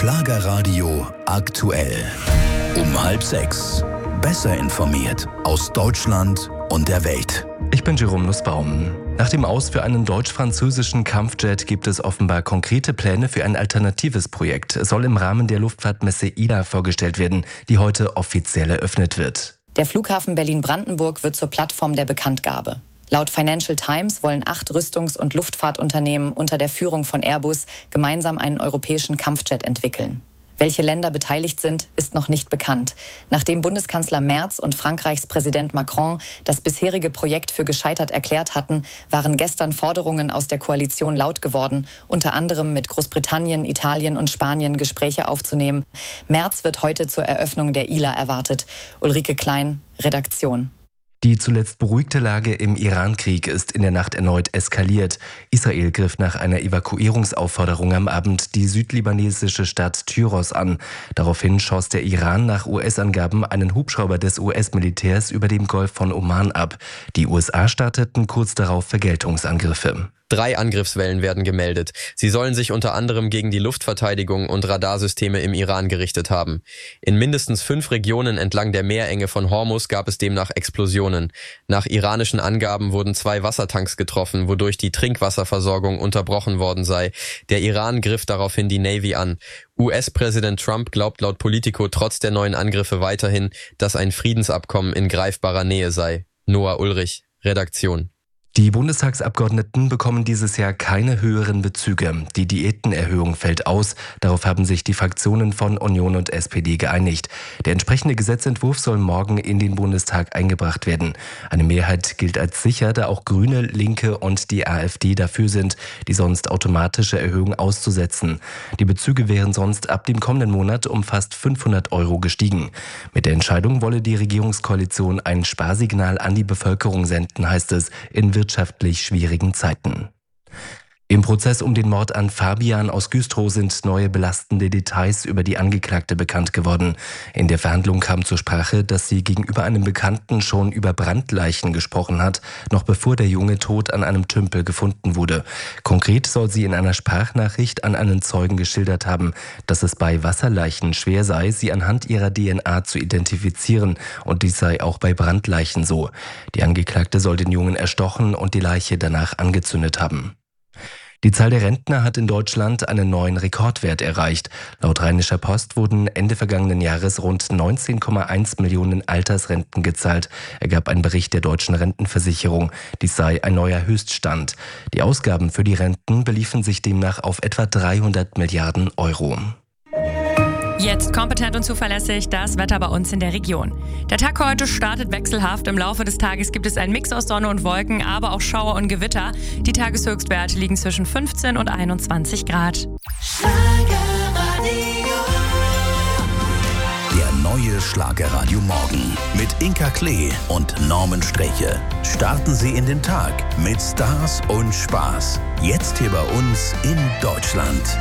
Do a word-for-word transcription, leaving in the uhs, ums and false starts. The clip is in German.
Schlagerradio aktuell. Um halb sechs. Besser informiert aus Deutschland und der Welt. Ich bin Jerome Nussbaum. Nach dem Aus für einen deutsch-französischen Kampfjet gibt es offenbar konkrete Pläne für ein alternatives Projekt. Es soll im Rahmen der Luftfahrtmesse I L A vorgestellt werden, die heute offiziell eröffnet wird. Der Flughafen Berlin-Brandenburg wird zur Plattform der Bekanntgabe. Laut Financial Times wollen acht Rüstungs- und Luftfahrtunternehmen unter der Führung von Airbus gemeinsam einen europäischen Kampfjet entwickeln. Welche Länder beteiligt sind, ist noch nicht bekannt. Nachdem Bundeskanzler Merz und Frankreichs Präsident Macron das bisherige Projekt für gescheitert erklärt hatten, waren gestern Forderungen aus der Koalition laut geworden, unter anderem mit Großbritannien, Italien und Spanien Gespräche aufzunehmen. Merz wird heute zur Eröffnung der I L A erwartet. Ulrike Klein, Redaktion. Die zuletzt beruhigte Lage im Iran-Krieg ist in der Nacht erneut eskaliert. Israel griff nach einer Evakuierungsaufforderung am Abend die südlibanesische Stadt Tyros an. Daraufhin schoss der Iran nach U S-Angaben einen Hubschrauber des U S-Militärs über dem Golf von Oman ab. Die U S A starteten kurz darauf Vergeltungsangriffe. Drei Angriffswellen werden gemeldet. Sie sollen sich unter anderem gegen die Luftverteidigung und Radarsysteme im Iran gerichtet haben. In mindestens fünf Regionen entlang der Meerenge von Hormuz gab es demnach Explosionen. Nach iranischen Angaben wurden zwei Wassertanks getroffen, wodurch die Trinkwasserversorgung unterbrochen worden sei. Der Iran griff daraufhin die Navy an. U S-Präsident Trump glaubt laut Politico trotz der neuen Angriffe weiterhin, dass ein Friedensabkommen in greifbarer Nähe sei. Noah Ulrich, Redaktion. Die Bundestagsabgeordneten bekommen dieses Jahr keine höheren Bezüge. Die Diätenerhöhung fällt aus. Darauf haben sich die Fraktionen von Union und S P D geeinigt. Der entsprechende Gesetzentwurf soll morgen in den Bundestag eingebracht werden. Eine Mehrheit gilt als sicher, da auch Grüne, Linke und die AfD dafür sind, die sonst automatische Erhöhung auszusetzen. Die Bezüge wären sonst ab dem kommenden Monat um fast fünfhundert Euro gestiegen. Mit der Entscheidung wolle die Regierungskoalition ein Sparsignal an die Bevölkerung senden, heißt es, in wirtschaftlich schwierigen Zeiten. Im Prozess um den Mord an Fabian aus Güstrow sind neue belastende Details über die Angeklagte bekannt geworden. In der Verhandlung kam zur Sprache, dass sie gegenüber einem Bekannten schon über Brandleichen gesprochen hat, noch bevor der Junge tot an einem Tümpel gefunden wurde. Konkret soll sie in einer Sprachnachricht an einen Zeugen geschildert haben, dass es bei Wasserleichen schwer sei, sie anhand ihrer D N A zu identifizieren, und dies sei auch bei Brandleichen so. Die Angeklagte soll den Jungen erstochen und die Leiche danach angezündet haben. Die Zahl der Rentner hat in Deutschland einen neuen Rekordwert erreicht. Laut Rheinischer Post wurden Ende vergangenen Jahres rund neunzehn Komma eins Millionen Altersrenten gezahlt, ergab ein Bericht der Deutschen Rentenversicherung. Dies sei ein neuer Höchststand. Die Ausgaben für die Renten beliefen sich demnach auf etwa dreihundert Milliarden Euro. Jetzt kompetent und zuverlässig das Wetter bei uns in der Region. Der Tag heute startet wechselhaft. Im Laufe des Tages gibt es einen Mix aus Sonne und Wolken, aber auch Schauer und Gewitter. Die Tageshöchstwerte liegen zwischen fünfzehn und einundzwanzig Grad. Der neue Schlagerradio Morgen mit Inka Klee und Norman Streche. Starten Sie in den Tag mit Stars und Spaß. Jetzt hier bei uns in Deutschland.